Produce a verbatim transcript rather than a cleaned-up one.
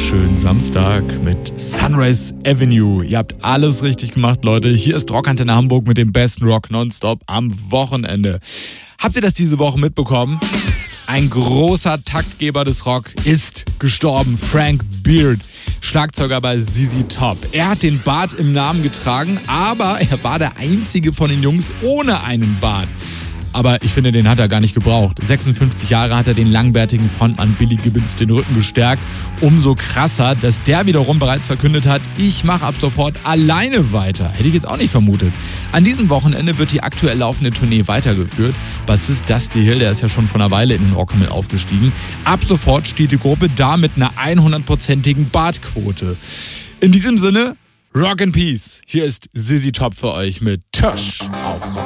wunderschönen Samstag mit Sunrise Avenue. Ihr habt alles richtig gemacht, Leute. Hier ist Rockantenne Hamburg mit dem besten Rock nonstop am Wochenende. Habt ihr das diese Woche mitbekommen? Ein großer Taktgeber des Rock ist gestorben. Frank Beard, Schlagzeuger bei Z Z Top. Er hat den Bart im Namen getragen, aber er war der einzige von den Jungs ohne einen Bart. Aber ich finde, den hat er gar nicht gebraucht. sechsundfünfzig Jahre hat er den langbärtigen Frontmann Billy Gibbons den Rücken gestärkt. Umso krasser, dass der wiederum bereits verkündet hat, ich mache ab sofort alleine weiter. Hätte ich jetzt auch nicht vermutet. An diesem Wochenende wird die aktuell laufende Tournee weitergeführt. Bassist Dusty Hill, der ist ja schon vor einer Weile in den Rockhimmel aufgestiegen. Ab sofort steht die Gruppe da mit einer hundert-prozentigen Bartquote. In diesem Sinne, Rock and Peace. Hier ist Z Z Top für euch mit Tush auf Rock.